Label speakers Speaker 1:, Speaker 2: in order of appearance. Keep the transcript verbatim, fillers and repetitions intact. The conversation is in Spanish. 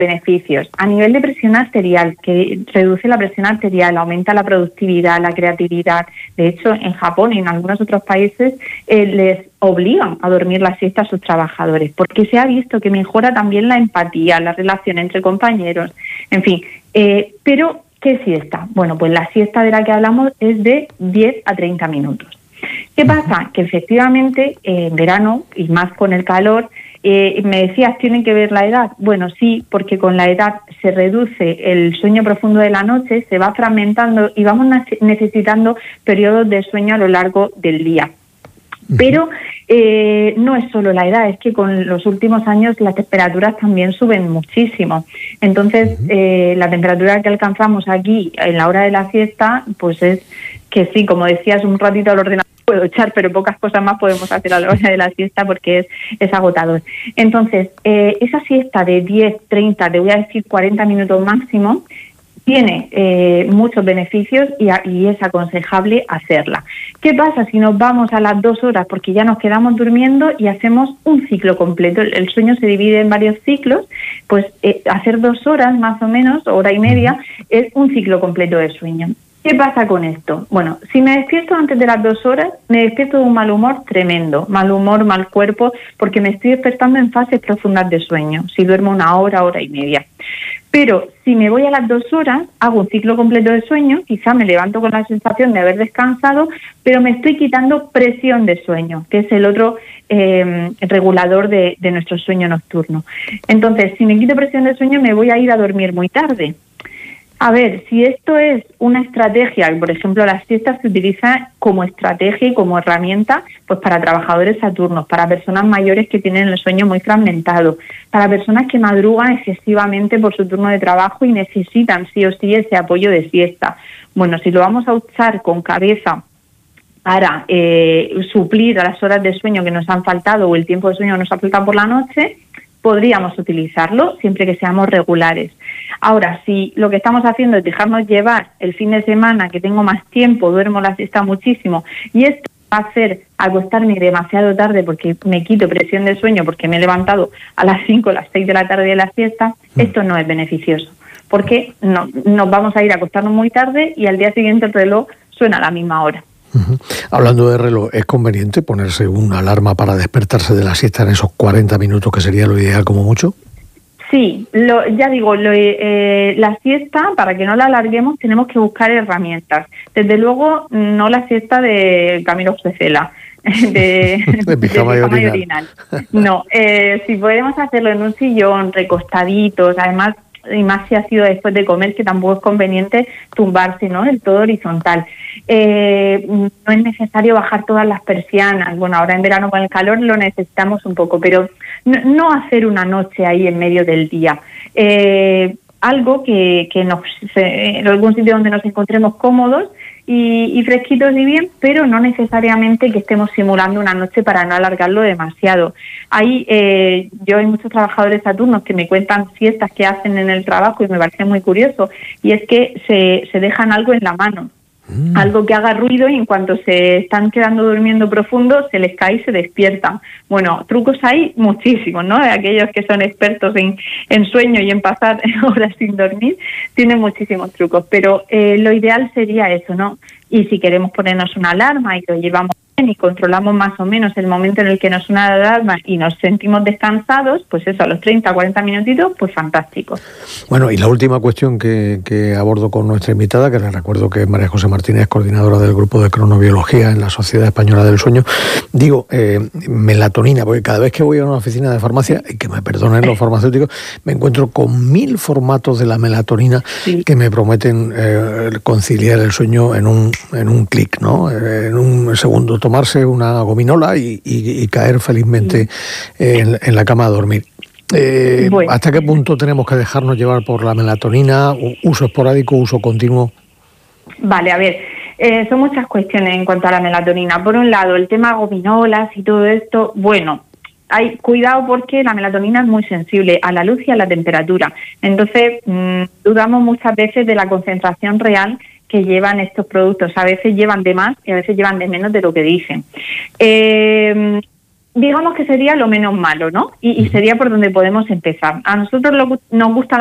Speaker 1: beneficios. A nivel de presión arterial, que reduce la presión arterial, aumenta la productividad, la creatividad. De hecho, en Japón y en algunos otros países eh, les obligan a dormir la siesta a sus trabajadores, porque se ha visto que mejora también la empatía, la relación entre compañeros, en fin. Eh, pero, ¿qué siesta? Bueno, pues la siesta de la que hablamos es de diez a treinta minutos. ¿Qué pasa? Que efectivamente eh, en verano, y más con el calor, Eh, me decías, ¿tiene que ver la edad? Bueno, sí, porque con la edad se reduce el sueño profundo de la noche, se va fragmentando y vamos necesitando periodos de sueño a lo largo del día. Pero eh, no es solo la edad, es que con los últimos años las temperaturas también suben muchísimo. Entonces, eh, la temperatura que alcanzamos aquí en la hora de la siesta, pues es que sí, como decías, un ratito al ordenador puedo echar, pero pocas cosas más podemos hacer a la hora de la siesta porque es, es agotador. Entonces, eh, esa siesta de diez, treinta, te voy a decir cuarenta minutos máximo, tiene eh, muchos beneficios y, a, y es aconsejable hacerla. ¿Qué pasa si nos vamos a las dos horas? Porque ya nos quedamos durmiendo y hacemos un ciclo completo. El, el sueño se divide en varios ciclos, pues eh, hacer dos horas más o menos, hora y media, es un ciclo completo de sueño. ¿Qué pasa con esto? Bueno, si me despierto antes de las dos horas, me despierto de un mal humor tremendo, mal humor, mal cuerpo, porque me estoy despertando en fases profundas de sueño, si duermo una hora, hora y media. Pero si me voy a las dos horas, hago un ciclo completo de sueño, quizá me levanto con la sensación de haber descansado, pero me estoy quitando presión de sueño, que es el otro eh, regulador de, de nuestro sueño nocturno. Entonces, si me quito presión de sueño, me voy a ir a dormir muy tarde. A ver, si esto es una estrategia, por ejemplo, la siesta se utiliza como estrategia y como herramienta pues para trabajadores saturnos, para personas mayores que tienen el sueño muy fragmentado, para personas que madrugan excesivamente por su turno de trabajo y necesitan sí o sí ese apoyo de siesta. Bueno, si lo vamos a usar con cabeza para eh, suplir a las horas de sueño que nos han faltado o el tiempo de sueño que nos ha faltado por la noche, podríamos utilizarlo siempre que seamos regulares. Ahora, si lo que estamos haciendo es dejarnos llevar el fin de semana, que tengo más tiempo, duermo la siesta muchísimo, y esto va a hacer acostarme demasiado tarde porque me quito presión de sueño porque me he levantado a las cinco, a las seis de la tarde de la siesta, esto no es beneficioso, porque no, nos vamos a ir a acostarnos muy tarde y al día siguiente el reloj suena a la misma hora.
Speaker 2: Uh-huh. Hablando de reloj, ¿es conveniente ponerse una alarma para despertarse de la siesta en esos cuarenta minutos, que sería lo ideal como mucho?
Speaker 1: Sí, lo, ya digo, lo, eh, la siesta, para que no la alarguemos, tenemos que buscar herramientas. Desde luego, no la siesta de Camilo José Cela, de,
Speaker 2: de pijama y orinal.
Speaker 1: orinal. No, eh, si podemos hacerlo en un sillón, recostaditos, además, y más si ha sido después de comer, que tampoco es conveniente tumbarse, ¿no?, del todo horizontal. Eh, no es necesario bajar todas las persianas. Bueno, ahora en verano con el calor lo necesitamos un poco, pero no, no hacer una noche ahí en medio del día. Eh, algo que, que nos, en algún sitio donde nos encontremos cómodos y, y fresquitos y bien, pero no necesariamente que estemos simulando una noche para no alargarlo demasiado. Ahí eh, yo hay muchos trabajadores saturnos que me cuentan siestas que hacen en el trabajo y me parece muy curioso, y es que se, se dejan algo en la mano. Mm. Algo que haga ruido y en cuanto se están quedando durmiendo profundo se les cae y se despiertan. Bueno, trucos hay muchísimos, ¿no? De aquellos que son expertos en, en sueño y en pasar horas sin dormir, tienen muchísimos trucos, pero eh, lo ideal sería eso, ¿no? Y si queremos ponernos una alarma y lo llevamos bien y controlamos más o menos el momento en el que nos suena la alarma y nos sentimos descansados, pues eso, a los treinta, cuarenta minutitos, pues fantástico.
Speaker 2: Bueno, y la última cuestión que, que abordo con nuestra invitada, que le recuerdo que es María José Martínez, coordinadora del grupo de cronobiología en la Sociedad Española del Sueño. Digo, eh, melatonina, porque cada vez que voy a una oficina de farmacia, y que me perdonen los farmacéuticos, me encuentro con mil formatos de la melatonina, sí, que me prometen eh, conciliar el sueño en un, en un clic, ¿no? En un segundo, tomarse una gominola y, y, y caer felizmente en, en la cama a dormir. Eh, bueno. ¿Hasta qué punto tenemos que dejarnos llevar por la melatonina? ¿Uso esporádico, uso continuo?
Speaker 1: Vale, a ver, eh, son muchas cuestiones en cuanto a la melatonina. Por un lado, el tema gominolas y todo esto, bueno, hay cuidado porque la melatonina es muy sensible a la luz y a la temperatura. Entonces, mmm, dudamos muchas veces de la concentración real que llevan estos productos. A veces llevan de más y a veces llevan de menos de lo que dicen. Eh, digamos que sería lo menos malo, ¿no? Y, y sería por donde podemos empezar. A nosotros lo, nos gusta